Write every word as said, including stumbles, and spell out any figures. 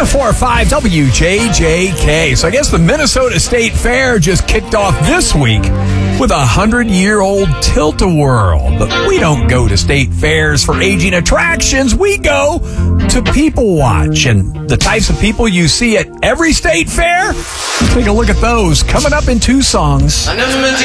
four five W J J K. So I guess the Minnesota State Fair just kicked off this week with a hundred-year-old Tilt-A-Whirl. But we don't go to state fairs for aging attractions. We go to People Watch. And the types of people you see at every state fair, take a look at those coming up in two songs. I never meant to